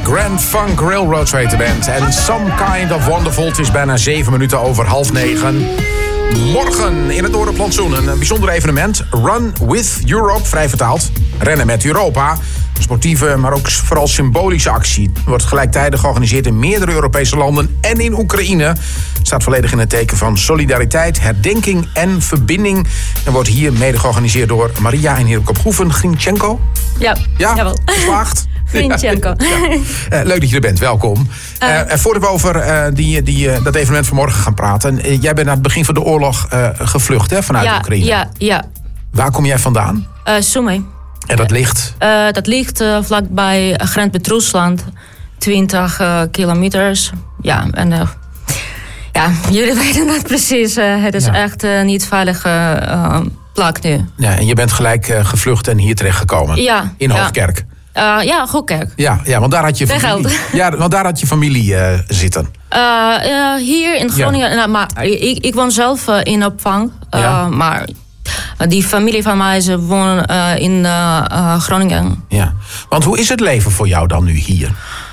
Grand Funk Railroad heet de band. En Some Kind of Wonderful. Het is bijna 7 minuten over 8:30. Morgen in het Noorderplantsoen een bijzonder evenement. Run with Europe, vrij vertaald. Rennen met Europa. Sportieve, maar ook vooral symbolische actie. Wordt gelijktijdig georganiseerd in meerdere Europese landen en in Oekraïne. Staat volledig in het teken van solidariteit, herdenking en verbinding. En wordt hier mede georganiseerd door Maria en Hirkop-Groeven Grinchenko. Ja, jawel. Geslaagd. Grinchenko. Ja. Leuk dat je er bent, welkom. Voordat we over dat evenement vanmorgen gaan praten. Jij bent aan het begin van de oorlog gevlucht, hè, vanuit Oekraïne. Ja. Waar kom jij vandaan? Sumy. En dat ligt? Dat ligt vlakbij grens met Rusland. 20 kilometers. Ja, en jullie weten dat precies. Het is echt niet veilige plek nu. Ja, en je bent gelijk gevlucht en hier terechtgekomen? Ja. In Hoogkerk? Hoogkerk. Ja, want daar had je familie. Ja, want daar had je familie zitten. Hier in Groningen. Ja. Maar ik woon zelf in opvang. Maar die familie van mij, ze wonen in Groningen. Ja, want hoe is het leven voor jou dan nu hier?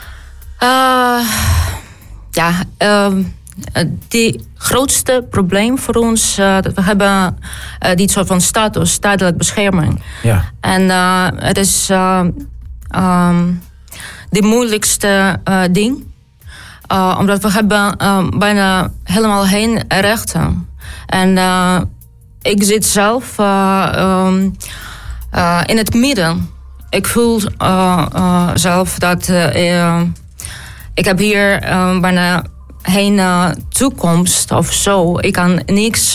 Die grootste probleem voor ons, dat we hebben die soort van status, tijdelijk bescherming. Ja. En het is de moeilijkste ding. Omdat we hebben bijna helemaal geen rechten. En ik zit zelf in het midden. Ik voel zelf dat ik heb hier bijna geen toekomst of zo. Ik kan niks.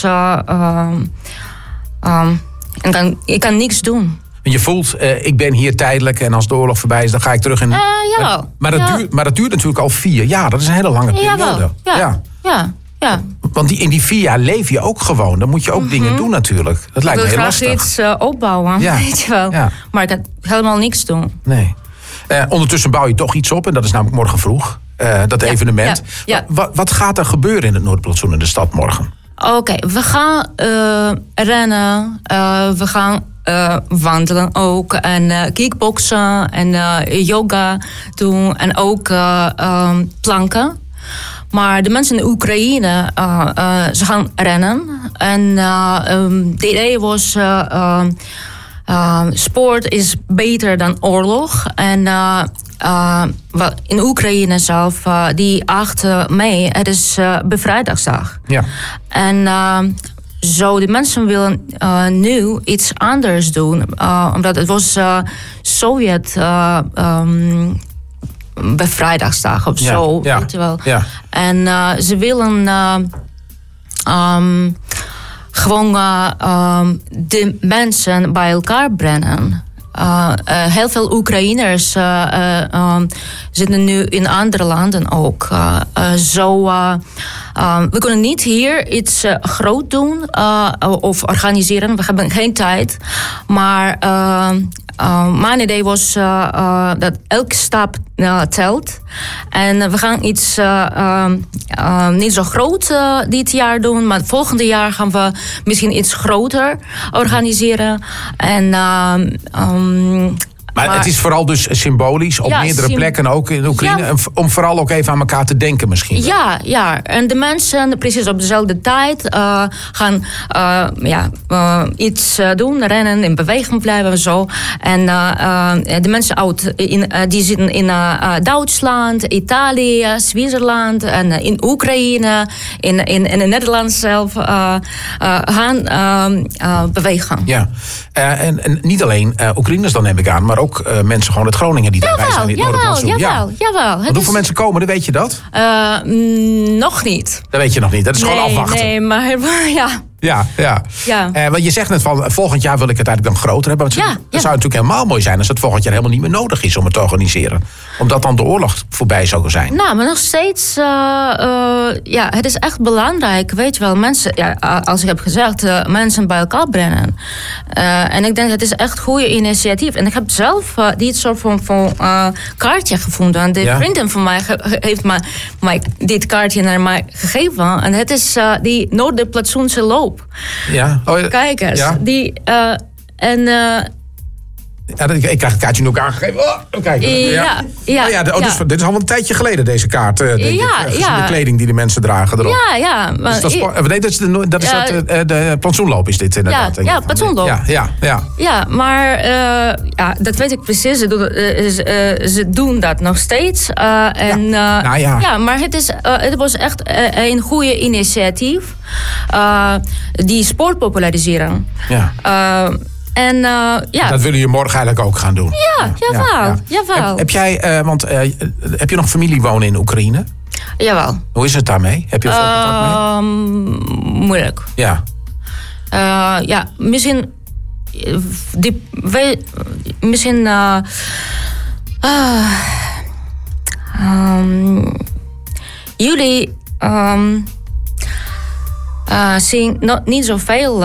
Ik kan niks doen. Je voelt, ik ben hier tijdelijk en als de oorlog voorbij is, dan ga ik terug in. Maar dat duurt natuurlijk al 4 jaar. Dat is een hele lange periode. Ja. Want in die 4 jaar leef je ook gewoon. Dan moet je ook dingen doen natuurlijk. Dat lijkt me heel lastig. Ik wil graag iets opbouwen, weet je wel. Ja. Maar ik kan helemaal niks doen. Nee. Ondertussen bouw je toch iets op. En dat is namelijk morgen vroeg. Dat evenement. Ja. Wat gaat er gebeuren in het Noorderplantsoen in de stad morgen? Oké, we gaan rennen. We gaan wandelen ook. En kickboksen en yoga doen. En ook planken. Maar de mensen in Oekraïne, ze gaan rennen. En de idee was, sport is beter dan oorlog. En in Oekraïne zelf, die 8 mei, het is bevrijdingsdag. Ja. En zo, de mensen willen nu iets anders doen. Omdat het was Sovjet bevrijdingsdag of zo, weet je wel. Ja. En ze willen gewoon de mensen bij elkaar brengen. Heel veel Oekraïners zitten nu in andere landen ook. We kunnen niet hier iets groot doen of organiseren. We hebben geen tijd. Maar mijn idee was dat elke stap telt. En we gaan iets niet zo groot dit jaar doen. Maar het volgende jaar gaan we misschien iets groter organiseren. En maar het is vooral dus symbolisch op meerdere plekken, ook in Oekraïne. Ja. Om vooral ook even aan elkaar te denken misschien. Ja. En de mensen precies op dezelfde tijd gaan iets doen, rennen, in beweging blijven en zo. En de mensen die zitten in Duitsland, Italië, Zwitserland en in Oekraïne, in Nederland zelf gaan bewegen. Ja. En niet alleen Oekraïners dan neem ik aan, maar ook mensen gewoon uit Groningen die daarbij zijn in het Noorderplantsoen. Jawel. Want hoeveel mensen komen er, weet je dat? Nog niet. Dat weet je nog niet, dat is gewoon afwachten. Nee, maar ja. Ja. Want je zegt net van, volgend jaar wil ik het eigenlijk dan groter hebben. Want het zou natuurlijk helemaal mooi zijn als het volgend jaar helemaal niet meer nodig is om het te organiseren. Omdat dan de oorlog voorbij zou zijn. Nou, maar nog steeds, het is echt belangrijk, weet je wel. Mensen, als ik heb gezegd, mensen bij elkaar brengen. En ik denk, het is echt een goede initiatief. En ik heb zelf dit soort van kaartje gevonden. En de vriendin van mij heeft mij dit kaartje naar mij gegeven. En het is die Noorderplantsoense loop. Ja. Kijk eens. Ja. Die, Ik krijg het kaartje nu ook aangegeven. Oh, kijk. Dus dit is al een tijdje geleden, deze kaart. De kleding die de mensen dragen erop. Ja. De plantsoenloop is dit inderdaad. Ja, plantsoenloop. Ja, maar dat weet ik precies. Ze doen dat nog steeds. Maar het was echt een goede initiatief. Die sport populariseren. Dat willen je morgen eigenlijk ook gaan doen. Jawel. Heb jij, heb je nog familie wonen in Oekraïne? Jawel. Hoe is het daarmee? Heb je veel contact mee? Moeilijk. Ja. Misschien... jullie zien niet zoveel...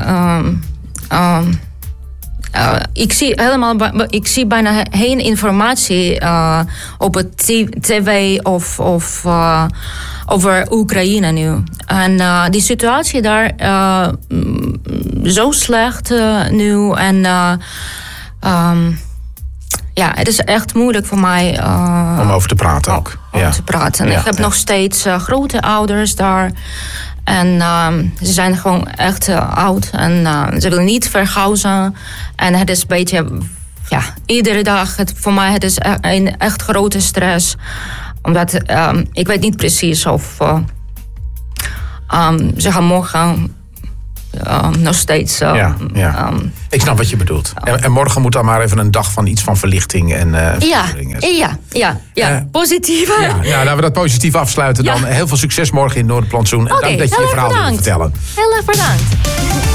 Ik zie bijna geen informatie op het tv of over Oekraïne nu. En die situatie daar zo slecht nu. En het is echt moeilijk voor mij om over te praten ook. Te praten. Ik heb nog steeds grote ouders daar. En ze zijn gewoon echt oud. En ze willen niet verhuizen. En het is een beetje... iedere dag. Voor mij het is een echt grote stress. Omdat ik weet niet precies of ze gaan morgen nog steeds... ik snap wat je bedoelt. En morgen moet dan maar even een dag van iets van verlichting en positief. Laten we dat positief afsluiten dan. Heel veel succes morgen in Noorderplantsoen. En dank dat je je verhaal wilde vertellen. Heel erg bedankt.